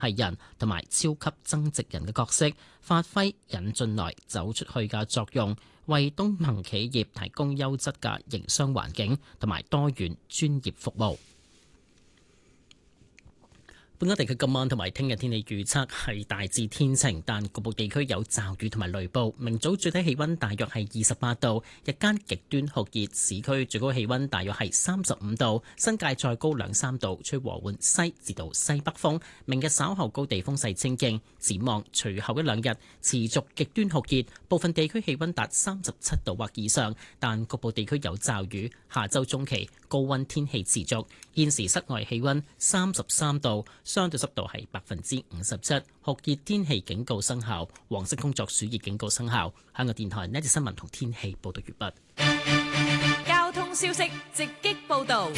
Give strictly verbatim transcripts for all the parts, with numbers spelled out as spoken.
係人同埋超級增值人嘅角色，發揮引進來走出去嘅作用，為東盟企業提供優質嘅營商環境同埋多元專業服務。本港地區今晚同埋聽日天氣預測係大致天晴，但局部地區有驟雨同埋雷暴。明早最低氣溫大約係二十八度，日間極端酷熱，市區最高氣溫大約係三十五度，新界再高兩三度，吹和緩西至到西北風。明日稍後高地風勢清勁，展望隨後一兩日持續極端酷熱，部分地區氣溫達三十七度或以上，但局部地區有驟雨。下周中期高溫天氣持續。現時室外氣溫三十三度，相對濕度係百分之五十七，酷熱天氣警告生效，黃色工作暑熱警告生效。香港電台呢節新聞同天氣報道完畢。 交通消息直擊報道。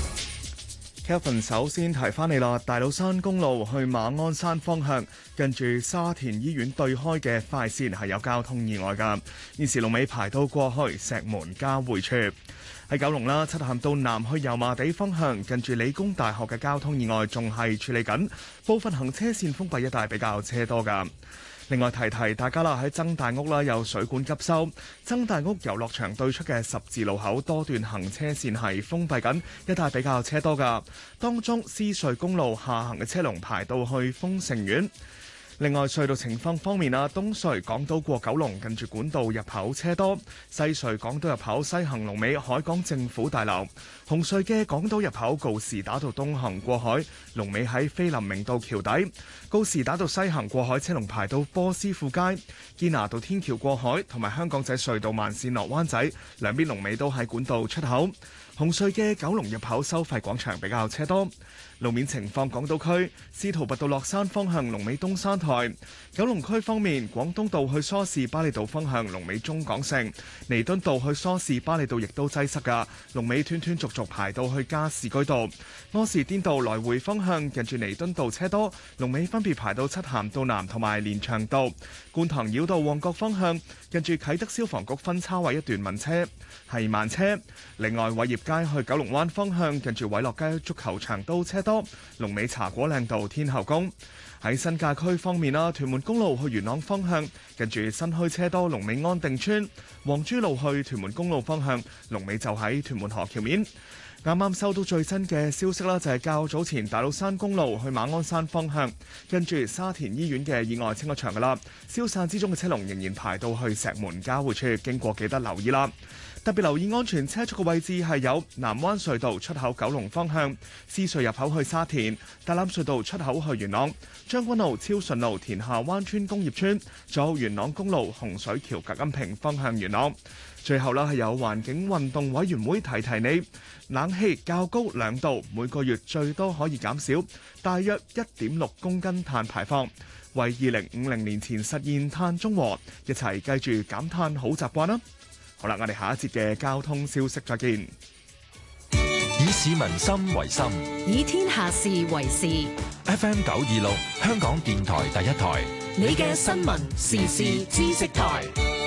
Kevin 首先提翻你啦，大老山公路去馬鞍山方向，近住沙田醫院對開嘅快線係有交通意外㗎，現時龍尾排到過去石門交匯處。喺九龍啦，漆咸道南去油麻地方向，近住理工大學嘅交通意外仲係處理緊，部分行車線封閉一帶比較車多㗎。另外提提大家啦，喺曾大屋啦有水管急修，曾大屋遊樂場對出嘅十字路口多段行車線係封閉緊，一帶比較車多㗎。當中獅隧公路下行嘅車龍排到去豐盛苑。另外隧道情況方面啊，東隧港島過九龍近住管道入口車多，西隧港島入口西行龍尾海港政府大樓，紅隧嘅港島入口告士打道東行過海龍尾喺菲林明道橋底，告士打道西行過海車龍排到波斯富街，堅拿道天橋過海同埋香港仔隧道慢線落灣仔兩邊龍尾都喺管道出口。紅隧嘅九龍入口收費廣場比較車多。路面情況，港島區司徒拔道落山方向龍尾東山台，九龍區方面，廣東道去梳士巴利道方向龍尾中港城，彌敦道去梳士巴利道亦都擠塞㗎，龍尾斷斷續續排到去加士居道，柯士甸道來回方向近住彌敦道車多，龍尾分別排到漆咸道南同埋連翔道，觀塘繞道旺角方向近住啟德消防局分叉位一段慢車係慢車，另外偉業街去九龍灣方向近住偉樂街足球場都車多，龍尾茶果嶺道天后宮。喺新界區方面啦，屯門公路去元朗方向近住新墟車多，龍尾安定村；黃珠路去屯門公路方向龍尾就喺屯門河橋面。啱啱收到最新嘅消息啦，就係較早前大老山公路去馬鞍山方向跟住沙田醫院嘅意外清咗場噶啦，消散之中嘅車龍仍然排到去石門交匯處，經過記得留意啦。特別留意安全車速嘅位置係有南灣隧道出口九龍方向、獅隧入口去沙田、大欖隧道出口去元朗、將軍澳超順路田下灣村工業村，仲有元朗公路洪水橋隔音屏方向元朗。最後啦，係有環境運動委員會提提你，冷氣較高兩度，每個月最多可以減少大約一點六公斤碳排放，為二零五零年前實現碳中和，一齊繼續減碳好習慣啦！好啦，我哋下一節嘅交通消息再見。 以市民心為心， 以天下事為事。 F M 九二六，香港電台第一台， 你嘅新聞時事知識台。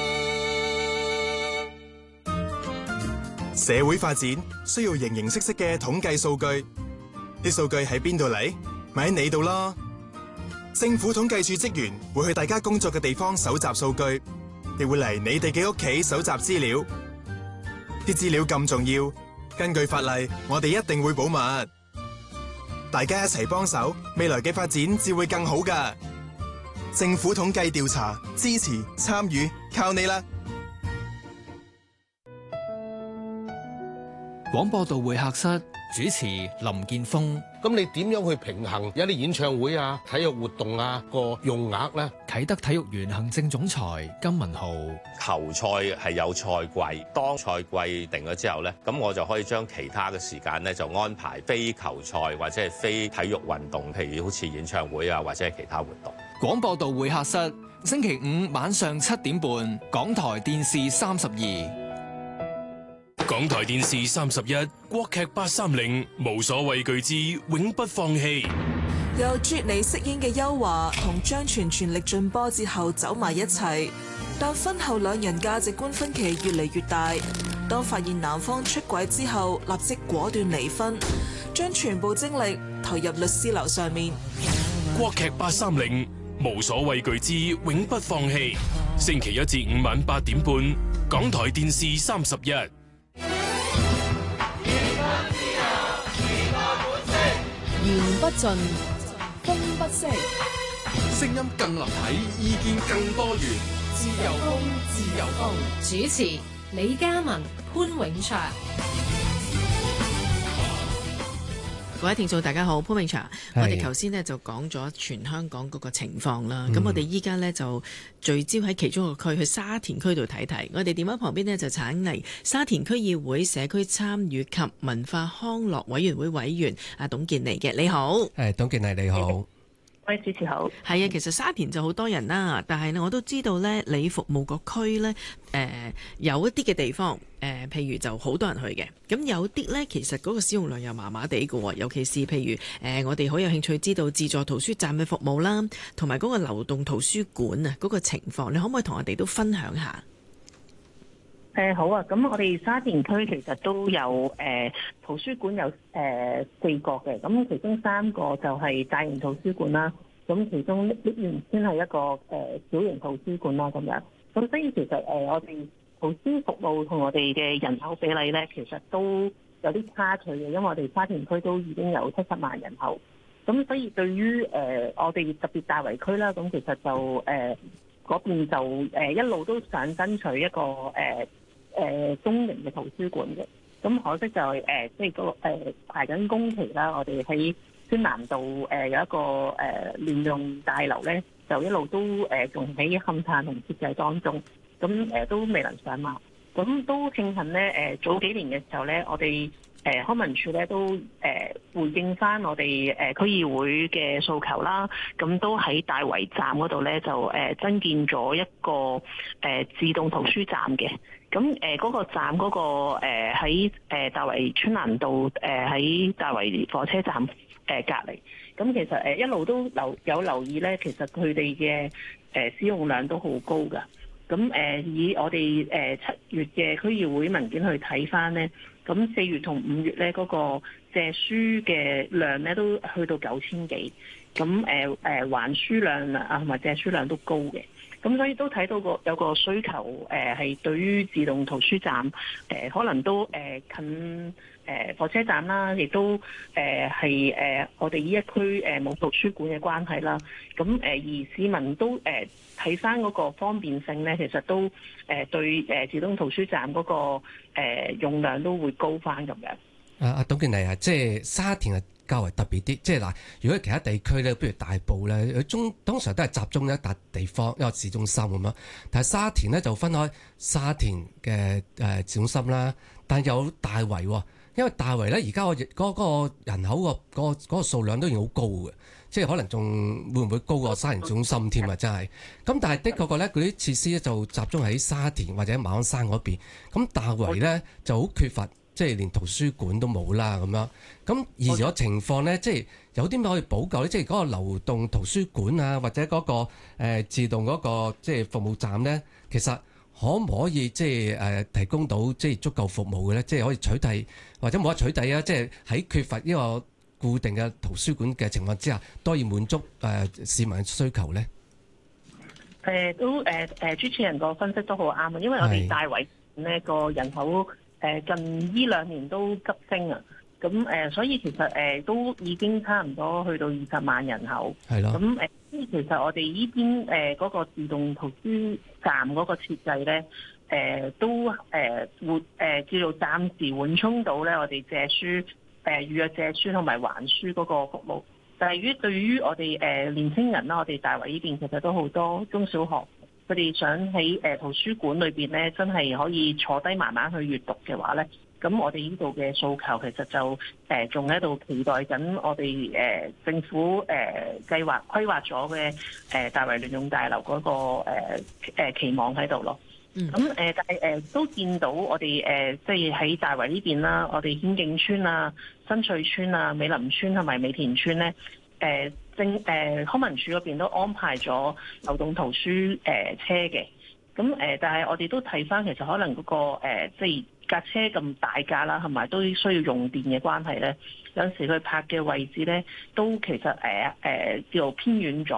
社會發展需要形形色色嘅統計數據，啲數據喺邊度嚟？咪喺你度咯。政府統計處職員會去大家工作嘅地方搜集數據，亦會嚟你哋嘅屋企搜集資料。啲資料咁重要，根據法例，我哋一定會保密。大家一齊幫手，未來嘅發展至會更好㗎。政府統計調查，支持參與，靠你啦！ 廣播道會客室主持林建峰。 咁你點樣去平衡有啲演唱會啊、體育活動啊個用額呢？ 啟德體育園行政總裁金文豪。 球賽係有賽季，當賽季定咗之後呢，咁我就可以將其他嘅時間呢就安排非球賽或者係非體育運動，譬如好似演唱會啊或者係其他活動。 廣播道會客室星期五晚上七點半，港台電視三十二。 港台電視三十一，國劇八三零，無所畏懼之永不放棄。 由啜尼飾演嘅邱華同張全全力進波之後走埋一齊，但婚後兩人價值觀分歧越嚟越大。當發現男方出軌之後，立即果斷離婚，將全部精力投入律師樓上面。 國劇八三零，無所畏懼之永不放棄。星期一至五晚八點半，港台電視三十一。 言不盡，風不息， 聲音更立體，意見更多元。 自由風，自由風。主持李嘉文、潘永祥。 各位聽眾大家好，潘永祥，我哋頭先呢就講咗全香港嗰個情況啦，咁、嗯、我哋依家呢就聚焦喺其中一個區，去沙田區度睇睇。我哋電話旁邊呢就請嚟沙田區議會社區參與及文化康樂委員會委員阿董建妮嘅，你好。 誒，董建妮你好。 各位主持好。 係啊，其實沙田就好多人啦，但係呢我都知道呢，你服務個區呢，誒、呃、有一啲嘅地方，誒、呃、譬如就好多人去嘅，咁有啲呢，其實嗰個使用量又麻麻地嘅喎，尤其是譬如誒、呃、我哋好有興趣知道自助圖書站嘅服務啦，同埋嗰個流動圖書館啊嗰個情況，你可唔可以同我哋都分享下？ 誒、呃、好啊，咁我哋沙田區其實都有誒、呃、圖書館有誒、呃、四個嘅，咁其中三個就係大型圖書館啦，咁其中原先係一個誒、呃、小型圖書館啦咁樣，咁所以其實誒、呃、我哋圖書服務同我哋嘅人口比例咧，其實都有啲差距嘅，因為我哋沙田區都已經有七十萬人口，咁所以對於誒、呃、我哋特別大圍區啦，咁其實就誒嗰、呃、邊就誒、呃、一路都想爭取一個誒。呃誒、呃、中型嘅圖書館嘅，咁可惜就係、是、誒、呃，即係個誒排緊工期啦。我哋喺宣南道誒、呃、有一個誒、呃、聯用大樓咧，就一路都誒仲喺勘探同設計當中，咁誒、呃、都未能上馬。咁都慶幸咧，誒、呃、早幾年嘅時候咧，我哋誒康文署咧都誒、呃、回應翻我哋誒、呃、區議會嘅訴求啦，咁都喺大圍站嗰度咧就誒、呃、增建咗一個誒、呃、自動圖書站嘅。咁誒嗰個站嗰、那個喺誒、呃、大圍春蘭道誒喺、呃、大圍火車站誒、呃、隔離，咁其實誒、呃、一路都留有留意咧，其實佢哋嘅誒使用量都好高㗎。咁誒、呃、以我哋誒七月嘅區議會文件去睇翻咧，咁四月同五月咧嗰、那個借書嘅量咧都去到九千幾，咁誒誒還書量啊同埋借書量都高嘅。咁所以都睇到個有個需求，誒、呃、係對於自動圖書站，誒、呃、可能都誒、呃、近誒、呃、火車站啦，亦都誒係誒我哋呢一區誒冇圖書館嘅關係啦。咁誒、呃、而市民都誒睇翻嗰個方便性咧，其實都誒、呃、對誒自動圖書站嗰、那個、呃、用量都會高翻咁樣。 啊啊，董建妮啊，即係沙田啊，較為特別啲，即係嗱，如果其他地區咧，譬如大埔咧，佢中通常都係集中一笪地方，一個市中心咁樣。但係沙田咧就分開沙田嘅誒市中心啦，但係有大圍喎，因為大圍咧而家個嗰個人口個嗰個嗰個數量都已經好高嘅，即係可能仲會唔會高過沙田市中心添啊？真係。咁但係的確個咧，嗰啲設施咧就集中喺沙田或者馬鞍山嗰邊，咁大圍咧就好缺乏。即係連圖書館都冇啦咁樣，咁而咗情況咧，即係有啲咩可以補救咧？即係嗰個流動圖書館啊，或者嗰個誒自動嗰個即係服務站咧，其實可唔可以即係誒提供到即係足夠服務嘅咧？即係可以取締或者冇得取締啊？即係喺缺乏呢個固定嘅圖書館嘅情況之下，都可以滿足誒市民嘅需求咧？ 誒都誒誒主持人個分析都好啱啊，因為我哋大圍呢個人口。誒近呢兩年都急升啊！咁誒，所以其實誒都已經差唔多去到二十萬人口。係咯。咁誒，其實我哋呢邊誒嗰個自動圖書站嗰個設計咧，誒都誒會誒叫做暫時緩衝到咧我哋借書誒預約借書同埋還書嗰個服務。但係於對於我哋誒年輕人啦，我哋大圍呢邊其實都好多中小學。佢哋想喺誒圖書館裏邊咧，真係可以坐低慢慢去閱讀嘅話咧，咁我哋呢度嘅訴求其實就誒仲喺度期待緊我哋誒、呃、政府誒、呃、計劃規劃咗嘅誒大圍聯用大樓嗰、那個誒誒、呃、期望喺度咯。咁誒、呃，但係誒、呃、都見到我哋誒即係喺大圍呢邊啦，我哋顯徑村啊、新翠村啊、美林村同埋美田村咧，誒、呃。政誒康文署嗰邊都安排咗流動圖書誒車嘅，咁咁誒、呃，但係我哋都睇翻，其實可能嗰、那個、呃、即係架車咁大架啦，同埋都需要用電嘅關係咧，有陣時佢泊嘅位置咧，都其實誒誒、呃呃、叫做偏遠咗。